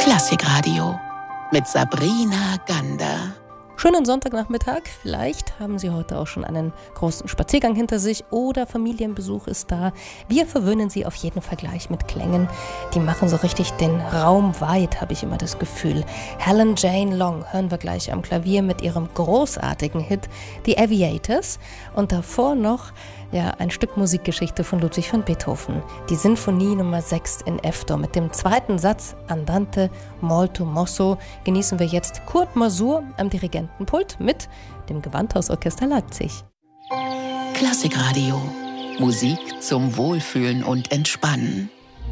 Klassikradio mit Sabrina Gander. Schönen Sonntagnachmittag. Vielleicht haben Sie heute auch schon einen großen Spaziergang hinter sich oder Familienbesuch ist da. Wir verwöhnen Sie auf jeden Fall gleich mit Klängen. Die machen so richtig den Raum weit, habe ich immer das Gefühl. Helen Jane Long hören wir gleich am Klavier mit ihrem großartigen Hit The Aviators. Und davor noch ein Stück Musikgeschichte von Ludwig van Beethoven. Die Sinfonie Nummer 6 in F-Dur. Mit dem zweiten Andante molto mosso genießen wir jetzt Kurt Masur am Dirigentenpult mit dem Gewandhausorchester Leipzig. Klassikradio. Musik zum Wohlfühlen und Entspannen.